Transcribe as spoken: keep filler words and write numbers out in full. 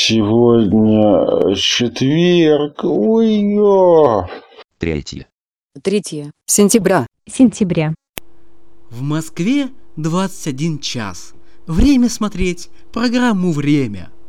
Сегодня четверг. Ой-ё. Третье. Третье сентября. Сентября. В Москве двадцать один час. Время смотреть программу «Время».